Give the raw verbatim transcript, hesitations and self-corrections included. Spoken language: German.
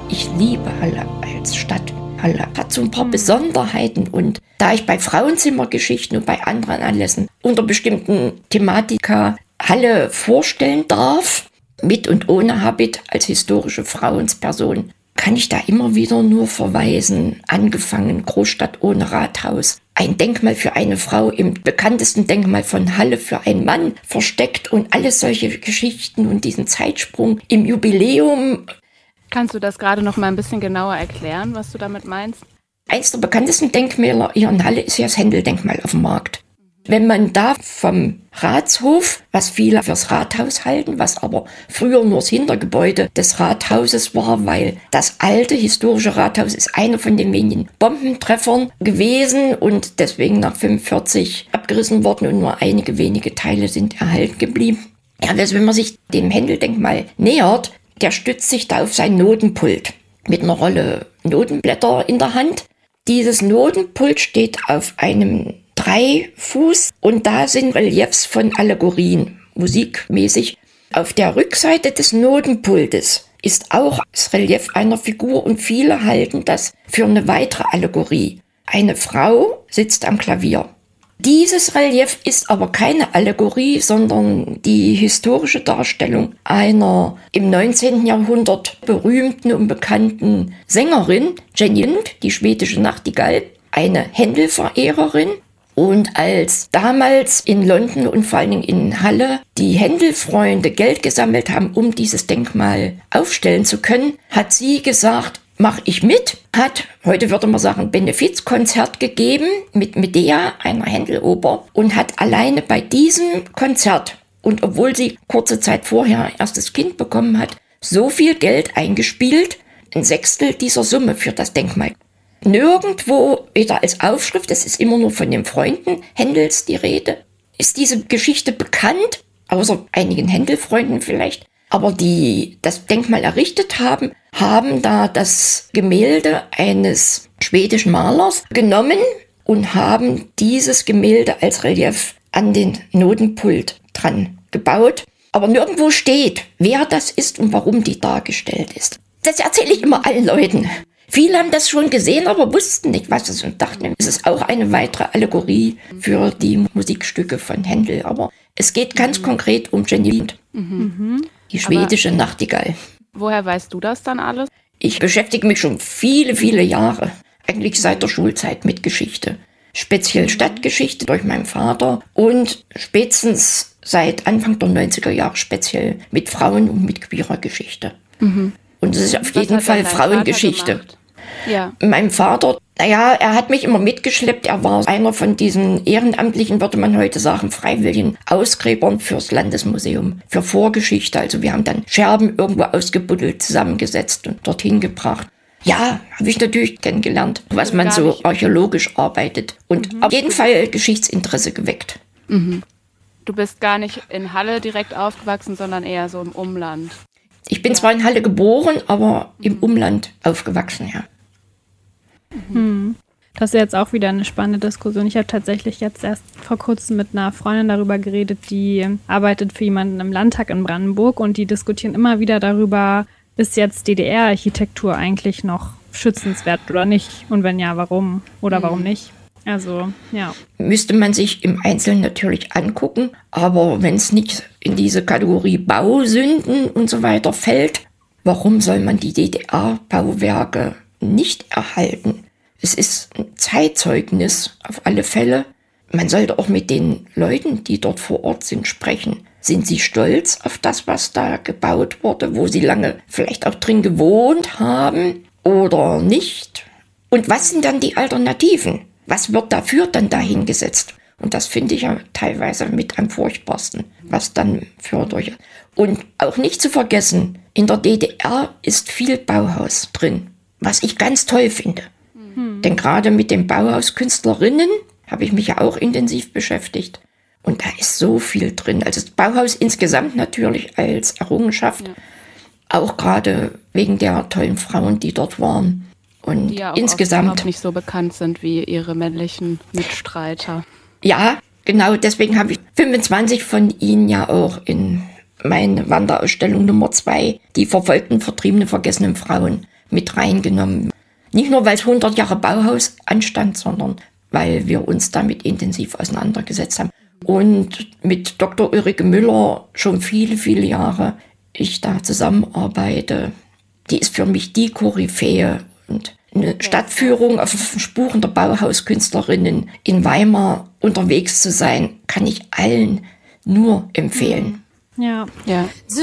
Ich liebe Halle als Stadt. Halle hat so ein paar Besonderheiten und da ich bei Frauenzimmergeschichten und bei anderen Anlässen unter bestimmten Thematika Halle vorstellen darf, mit und ohne Habit als historische Frauensperson, kann ich da immer wieder nur verweisen, angefangen Großstadt ohne Rathaus. Ein Denkmal für eine Frau im bekanntesten Denkmal von Halle für einen Mann versteckt und alles solche Geschichten und diesen Zeitsprung im Jubiläum. Kannst du das gerade noch mal ein bisschen genauer erklären, was du damit meinst? Eins der bekanntesten Denkmäler hier in Halle ist ja das Händel-Denkmal auf dem Markt. Wenn man da vom Ratshof, was viele fürs Rathaus halten, was aber früher nur das Hintergebäude des Rathauses war, weil das alte historische Rathaus ist einer von den wenigen Bombentreffern gewesen und deswegen nach fünfundvierzig abgerissen worden und nur einige wenige Teile sind erhalten geblieben. Ja, also wenn man sich dem Händel-Denkmal nähert, der stützt sich da auf sein Notenpult mit einer Rolle Notenblätter in der Hand. Dieses Notenpult steht auf einem Dreifuß und da sind Reliefs von Allegorien, musikmäßig. Auf der Rückseite des Notenpultes ist auch das Relief einer Figur und viele halten das für eine weitere Allegorie. Eine Frau sitzt am Klavier. Dieses Relief ist aber keine Allegorie, sondern die historische Darstellung einer im neunzehnten Jahrhundert berühmten und bekannten Sängerin, Jenny Lind, die schwedische Nachtigall, eine Händel-Verehrerin. Und als damals in London und vor allen Dingen in Halle die Händel-Freunde Geld gesammelt haben, um dieses Denkmal aufstellen zu können, hat sie gesagt, mach ich mit, hat, heute würde man sagen, ein Benefizkonzert gegeben mit Medea, einer Händeloper, und hat alleine bei diesem Konzert, und obwohl sie kurze Zeit vorher erstes Kind bekommen hat, so viel Geld eingespielt, ein Sechstel dieser Summe für das Denkmal. Nirgendwo, weder als Aufschrift, es ist immer nur von den Freunden Händels die Rede, ist diese Geschichte bekannt, außer einigen Händel-Freunden vielleicht. Aber die das Denkmal errichtet haben, haben da das Gemälde eines schwedischen Malers genommen und haben dieses Gemälde als Relief an den Notenpult dran gebaut. Aber nirgendwo steht, wer das ist und warum die dargestellt ist. Das erzähle ich immer allen Leuten. Viele haben das schon gesehen, aber wussten nicht, was es ist und dachten, es ist auch eine weitere Allegorie für die Musikstücke von Händel. Aber es geht ganz mhm. konkret um Jenny Lind, mhm. die schwedische aber Nachtigall. Woher weißt du das dann alles? Ich beschäftige mich schon viele, viele Jahre, eigentlich seit der Schulzeit mit Geschichte. Speziell Stadtgeschichte durch meinen Vater und spätestens seit Anfang der neunziger Jahre speziell mit Frauen und mit queerer Geschichte. Mhm. Und es ist auf was jeden Fall Frauengeschichte. Ja. Mein Vater, naja, er hat mich immer mitgeschleppt. Er war einer von diesen ehrenamtlichen, würde man heute sagen, freiwilligen Ausgräbern fürs Landesmuseum, für Vorgeschichte. Also wir haben dann Scherben irgendwo ausgebuddelt, zusammengesetzt und dorthin gebracht. Ja, habe ich natürlich kennengelernt, was man so archäologisch arbeitet. Und mhm. auf jeden Fall Geschichtsinteresse geweckt. Mhm. Du bist gar nicht in Halle direkt aufgewachsen, sondern eher so im Umland. Ich bin ja. zwar in Halle geboren, aber im Umland aufgewachsen, ja. Hm. Das ist jetzt auch wieder eine spannende Diskussion. Ich habe tatsächlich jetzt erst vor kurzem mit einer Freundin darüber geredet, die arbeitet für jemanden im Landtag in Brandenburg und die diskutieren immer wieder darüber, ist jetzt D D R-Architektur eigentlich noch schützenswert oder nicht? Und wenn ja, warum? Oder warum nicht? Also, ja. Müsste man sich im Einzelnen natürlich angucken, aber wenn es nicht in diese Kategorie Bausünden und so weiter fällt, warum soll man die D D R-Bauwerke nicht erhalten? Es ist ein Zeitzeugnis auf alle Fälle. Man sollte auch mit den Leuten, die dort vor Ort sind, sprechen. Sind sie stolz auf das, was da gebaut wurde, wo sie lange vielleicht auch drin gewohnt haben oder nicht? Und was sind dann die Alternativen? Was wird dafür dann dahingesetzt? Und das finde ich ja teilweise mit am furchtbarsten, was dann für durch. Und auch nicht zu vergessen, in der D D R ist viel Bauhaus drin, was ich ganz toll finde. Mhm. Denn gerade mit den Bauhauskünstlerinnen habe ich mich ja auch intensiv beschäftigt. Und da ist so viel drin. Also das Bauhaus insgesamt natürlich als Errungenschaft, ja. Auch gerade wegen der tollen Frauen, die dort waren. Und die ja auch insgesamt auch nicht so bekannt sind wie ihre männlichen Mitstreiter. Ja, genau, deswegen habe ich fünfundzwanzig von ihnen ja auch in meine Wanderausstellung Nummer zwei, die verfolgten, vertriebene, vergessenen Frauen, mit reingenommen. Nicht nur, weil es hundert Jahre Bauhaus anstand, sondern weil wir uns damit intensiv auseinandergesetzt haben. Und mit Doktor Ulrike Müller schon viele, viele Jahre ich da zusammenarbeite. Die ist für mich die Koryphäe. Und eine Stadtführung auf Spuren der Bauhauskünstlerinnen in Weimar unterwegs zu sein, kann ich allen nur empfehlen. Ja. Ja.